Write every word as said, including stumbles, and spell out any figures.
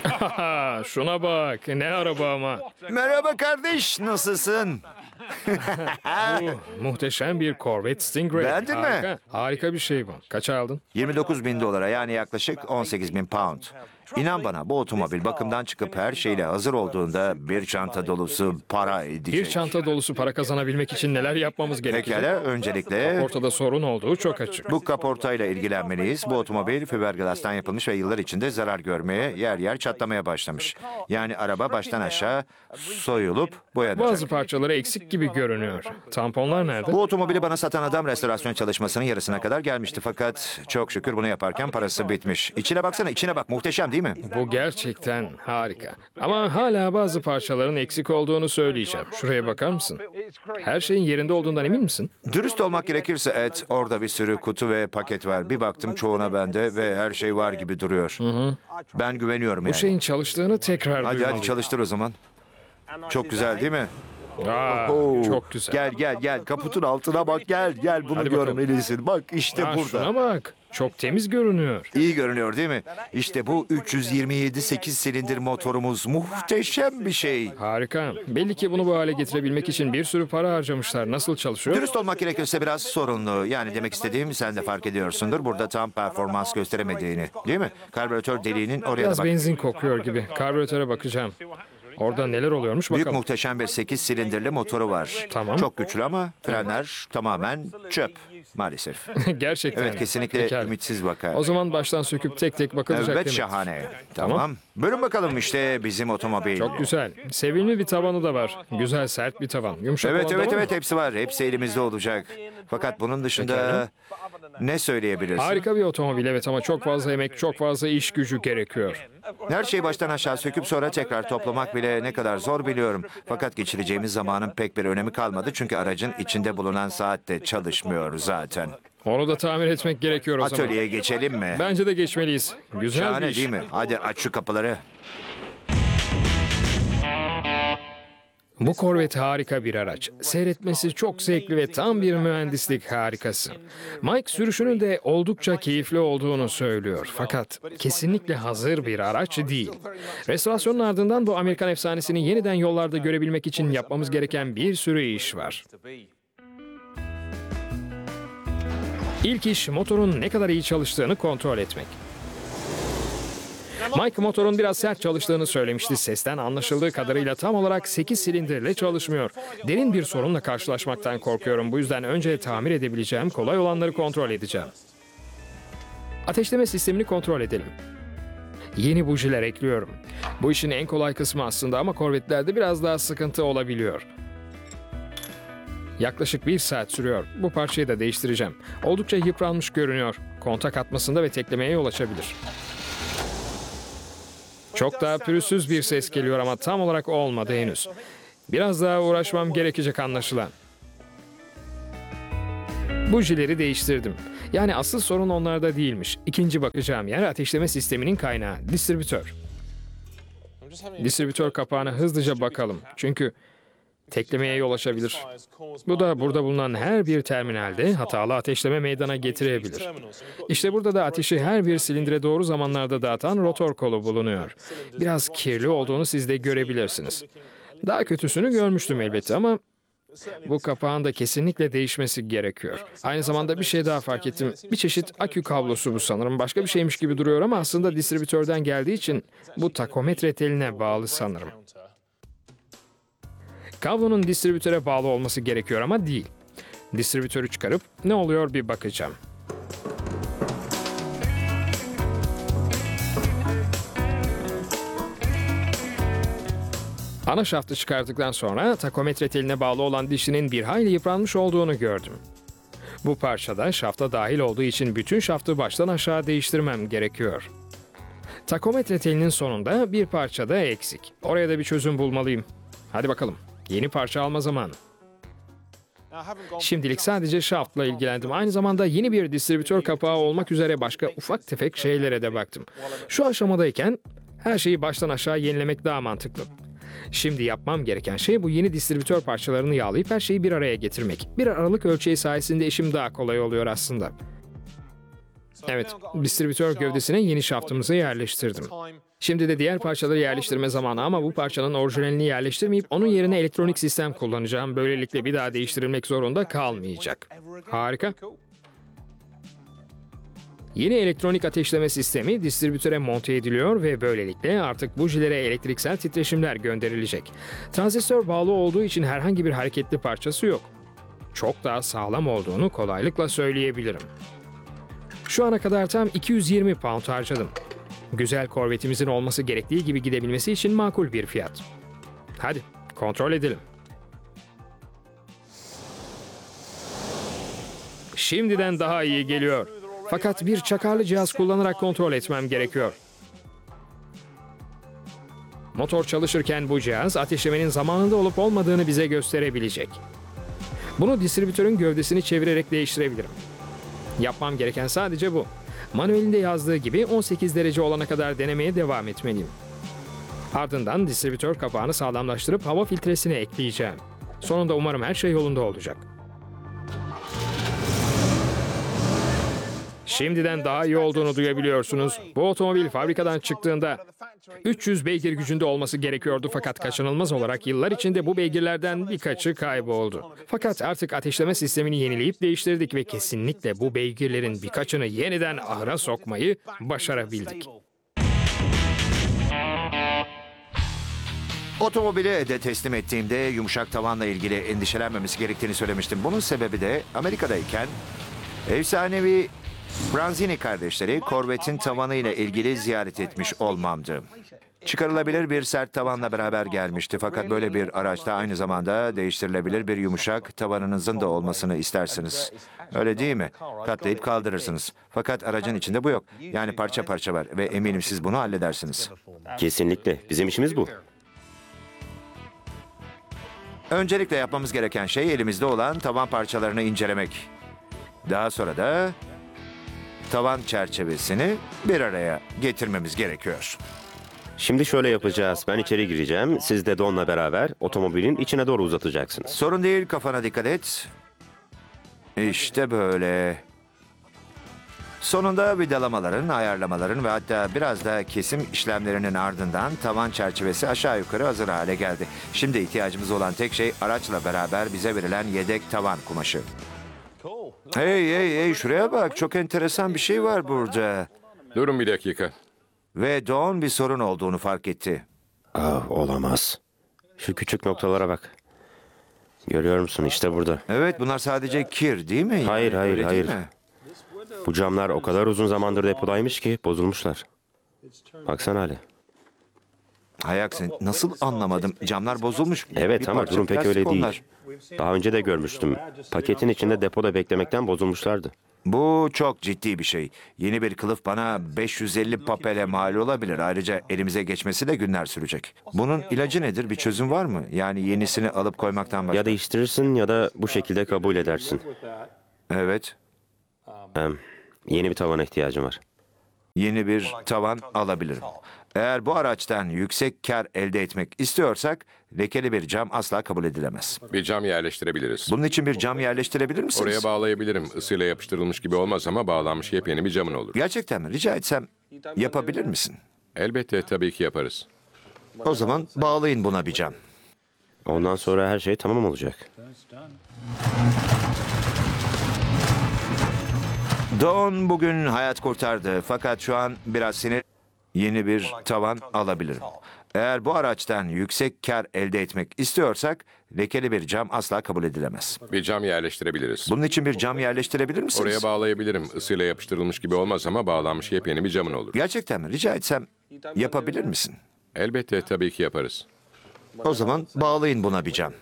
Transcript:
Haha, şuna bak. Ne araba ama. Merhaba kardeş, nasılsın? Uh, muhteşem bir Corvette Stingray. Beğendin mi? Harika. Harika bir şey bu. Kaça aldın? yirmi dokuz bin dolara yani yaklaşık on sekiz bin pound. İnan bana bu otomobil bakımdan çıkıp her şeyle hazır olduğunda bir çanta dolusu para edecek. Bir çanta dolusu para kazanabilmek için neler yapmamız gerekecek? Pekala, öncelikle Ortada sorun olduğu çok açık. bu kaportayla ilgilenmeliyiz. Bu otomobil fiberglass'tan yapılmış ve yıllar içinde zarar görmeye, yer yer çatlamaya başlamış. Yani araba baştan aşağı soyulup boyanacak. Bazı parçaları eksik gibi görünüyor. Tamponlar nerede? Bu otomobili bana satan adam restorasyon çalışmasının yarısına kadar gelmişti. Fakat çok şükür bunu yaparken parası bitmiş. İçine baksana, içine bak. Muhteşem değil mi? Bu gerçekten harika. Ama hala bazı parçaların eksik olduğunu söyleyeceğim. Şuraya bakar mısın? Her şeyin yerinde olduğundan emin misin? Dürüst olmak gerekirse Ed, orada bir sürü kutu ve paket var. Bir baktım çoğuna bende ve her şey var gibi duruyor. Ben güveniyorum Bu yani. şeyin çalıştığını tekrar Hadi hadi duymalıyım. çalıştır o zaman. Çok güzel değil mi? Aa, Oo, çok güzel. Gel gel gel kaputun altına bak gel gel bunu Hadi bakalım. görmelisin. Bak işte Aa, burada. şuna bak. Çok temiz görünüyor. İyi görünüyor değil mi? İşte bu üç yüz yirmi yedi sekiz silindir motorumuz muhteşem bir şey. Harika. Belli ki bunu bu hale getirebilmek için bir sürü para harcamışlar. Nasıl çalışıyor? Dürüst olmak gerekirse biraz sorunlu. Yani demek istediğim sen de fark ediyorsundur. Burada tam performans gösteremediğini. Değil mi? Karbüratör deliğinin oraya da Biraz bak. benzin kokuyor gibi. Karbüratöre bakacağım. Orada neler oluyormuş Büyük bakalım. muhteşem bir sekiz silindirli motoru var. Tamam. Çok güçlü ama frenler tamamen çöp maalesef. Gerçekten. Evet kesinlikle Pekala. ümitsiz vaka. O zaman baştan söküp tek tek bakılacak Evet demek. şahane. Tamam. Bölün bakalım işte bizim otomobil. Çok güzel. Sevimli bir tavanı da var. Güzel sert bir tavan. Yumuşak Evet olan da evet var mı? evet hepsi var. Hepsi elimizde olacak. Fakat bunun dışında Pekala. ne söyleyebilirsin? Harika bir otomobil evet ama çok fazla emek, çok fazla iş gücü gerekiyor. Her şeyi baştan aşağı söküp sonra tekrar toplamak bile ne kadar zor biliyorum. Fakat geçireceğimiz zamanın pek bir önemi kalmadı çünkü aracın içinde bulunan saat de çalışmıyor zaten. Onu da tamir etmek gerekiyor o zaman. Atölyeye geçelim mi? Bence de geçmeliyiz. Güzel bir Şahane iş. değil mi? Hadi aç şu kapıları. Bu Corvette harika bir araç. Seyretmesi çok zevkli ve tam bir mühendislik harikası. Mike sürüşünün de oldukça keyifli olduğunu söylüyor. Fakat kesinlikle hazır bir araç değil. Restorasyonun ardından bu Amerikan efsanesini yeniden yollarda görebilmek için yapmamız gereken bir sürü iş var. İlk iş motorun ne kadar iyi çalıştığını kontrol etmek. Mike motorun biraz sert çalıştığını söylemişti. Sesten anlaşıldığı kadarıyla tam olarak sekiz silindirle çalışmıyor. Derin bir sorunla karşılaşmaktan korkuyorum. Bu yüzden önce tamir edebileceğim kolay olanları kontrol edeceğim. Ateşleme sistemini kontrol edelim. Yeni bujiler ekliyorum. Bu işin en kolay kısmı aslında ama Corvette'lerde biraz daha sıkıntı olabiliyor. Yaklaşık bir saat sürüyor. Bu parçayı da değiştireceğim. Oldukça yıpranmış görünüyor. Kontak atmasında ve teklemeye yol açabilir. Çok daha pürüzsüz bir ses geliyor ama tam olarak olmadı henüz. Biraz daha uğraşmam gerekecek anlaşılan. Bujileri değiştirdim. Yani asıl sorun onlarda değilmiş. İkinci bakacağım yer ateşleme sisteminin kaynağı, distribütör. Distribütör kapağına hızlıca bakalım. Çünkü teklemeye yol açabilir. Bu da burada bulunan her bir terminalde hatalı ateşleme meydana getirebilir. İşte burada da ateşi her bir silindire doğru zamanlarda dağıtan rotor kolu bulunuyor. Biraz kirli olduğunu siz de görebilirsiniz. Daha kötüsünü görmüştüm elbette ama bu kapağın da kesinlikle değişmesi gerekiyor. Aynı zamanda bir şey daha fark ettim. Bir çeşit akü kablosu bu sanırım. Başka bir şeymiş gibi duruyor ama aslında distribütörden geldiği için bu takometre teline bağlı sanırım. Kablonun distribütöre bağlı olması gerekiyor ama değil. Distribütörü çıkarıp ne oluyor bir bakacağım. Ana şaftı çıkarttıktan sonra takometre teline bağlı olan dişinin bir hayli yıpranmış olduğunu gördüm. Bu parçada şafta dahil olduğu için bütün şaftı baştan aşağı değiştirmem gerekiyor. Takometre telinin sonunda bir parça da eksik. Oraya da bir çözüm bulmalıyım. Hadi bakalım. Yeni parça alma zamanı. Şimdilik sadece şaftla ilgilendim. Aynı zamanda yeni bir distribütör kapağı olmak üzere başka ufak tefek şeylere de baktım. Şu aşamadayken her şeyi baştan aşağı yenilemek daha mantıklı. Şimdi yapmam gereken şey bu yeni distribütör parçalarını yağlayıp her şeyi bir araya getirmek. Bir aralık ölçeği sayesinde işim daha kolay oluyor aslında. Evet, distribütör gövdesine yeni şaftımızı yerleştirdim. Şimdi de diğer parçaları yerleştirme zamanı ama bu parçanın orijinalini yerleştirmeyip onun yerine elektronik sistem kullanacağım. Böylelikle bir daha değiştirilmek zorunda kalmayacak. Harika. Yeni elektronik ateşleme sistemi distribütöre monte ediliyor ve böylelikle artık bujilere elektriksel titreşimler gönderilecek. Transistör bağlı olduğu için herhangi bir hareketli parçası yok. Çok daha sağlam olduğunu kolaylıkla söyleyebilirim. Şu ana kadar tam iki yüz yirmi pound harcadım. Güzel korvetimizin olması gerektiği gibi gidebilmesi için makul bir fiyat. Hadi kontrol edelim. Şimdiden daha iyi geliyor. Fakat bir çakarlı cihaz kullanarak kontrol etmem gerekiyor. Motor çalışırken bu cihaz ateşlemenin zamanında olup olmadığını bize gösterebilecek. Bunu distribütörün gövdesini çevirerek değiştirebilirim. Yapmam gereken sadece bu. Manuelinde yazdığı gibi on sekiz derece olana kadar denemeye devam etmeliyim. Ardından distribütör kapağını sağlamlaştırıp hava filtresini ekleyeceğim. Sonunda umarım her şey yolunda olacak. Şimdiden daha iyi olduğunu duyabiliyorsunuz. Bu otomobil fabrikadan çıktığında üç yüz beygir gücünde olması gerekiyordu fakat kaçınılmaz olarak yıllar içinde bu beygirlerden birkaçı kayboldu. Fakat artık ateşleme sistemini yenileyip değiştirdik ve kesinlikle bu beygirlerin birkaçını yeniden ahıra sokmayı başarabildik. Otomobili Ed'e teslim ettiğimde yumuşak tavanla ilgili endişelenmemesi gerektiğini söylemiştim. Bunun sebebi de Amerika'dayken efsanevi Branzini kardeşleri Corvette'in tavanı ile ilgili ziyaret etmiş olmamdı. Çıkarılabilir bir sert tavanla beraber gelmişti fakat böyle bir araçta aynı zamanda değiştirilebilir bir yumuşak tavanınızın da olmasını istersiniz. Öyle değil mi? Katlayıp kaldırırsınız. Fakat aracın içinde bu yok. Yani parça parça var ve eminim siz bunu halledersiniz. Kesinlikle. Bizim işimiz bu. Öncelikle yapmamız gereken şey elimizde olan tavan parçalarını incelemek. Daha sonra da tavan çerçevesini bir araya getirmemiz gerekiyor. Şimdi şöyle yapacağız. Ben içeri gireceğim. Siz de Don'la beraber otomobilin içine doğru uzatacaksınız. Sorun değil, kafana dikkat et. İşte böyle. Sonunda vidalamaların, ayarlamaların ve hatta biraz da kesim işlemlerinin ardından tavan çerçevesi aşağı yukarı hazır hale geldi. Şimdi ihtiyacımız olan tek şey araçla beraber bize verilen yedek tavan kumaşı. Hey hey hey, şuraya bak, çok enteresan bir şey var burada. Durun bir dakika. Ve Don bir sorun olduğunu fark etti. Ah, olamaz. Şu küçük noktalara bak. Görüyor musun? İşte burada. Evet, bunlar sadece kir değil mi? Yani Hayır, hayır, öyle değil hayır. mi? Bu camlar o kadar uzun zamandır depodaymış ki bozulmuşlar. Baksana Ali. Hay aksi, nasıl anlamadım? Camlar bozulmuş. Evet Bir ama parça durum pek plastik öyle değil. onlar. Daha önce de görmüştüm. Paketin içinde depoda beklemekten bozulmuşlardı. Bu çok ciddi bir şey. Yeni bir kılıf bana beş yüz elli papele mal olabilir. Ayrıca elimize geçmesi de günler sürecek. Bunun ilacı nedir? Bir çözüm var mı? Yani yenisini alıp koymaktan başka. Ya değiştirirsin ya da bu şekilde kabul edersin. Evet. Hem, yeni bir tavana ihtiyacım var. Yeni bir tavan alabilirim. Eğer bu araçtan yüksek kar elde etmek istiyorsak lekeli bir cam asla kabul edilemez. Bir cam yerleştirebiliriz. Bunun için bir cam yerleştirebilir misiniz? Oraya bağlayabilirim. Isıyla yapıştırılmış gibi olmaz ama bağlanmış yepyeni bir camın olur. Gerçekten mi? Rica etsem yapabilir misin? Elbette tabii ki yaparız. O zaman bağlayın buna bir cam. Ondan sonra her şey tamam olacak. Don bugün hayat kurtardı fakat şu an biraz sinir. Yeni bir tavan alabilirim. Eğer bu araçtan yüksek kar elde etmek istiyorsak lekeli bir cam asla kabul edilemez. Bir cam yerleştirebiliriz. Bunun için bir cam yerleştirebilir misiniz? Oraya bağlayabilirim. Isıyla yapıştırılmış gibi olmaz ama bağlanmış yepyeni bir camın olur. Gerçekten mi? Rica etsem yapabilir misin? Elbette tabii ki yaparız. O zaman bağlayın buna bir cam.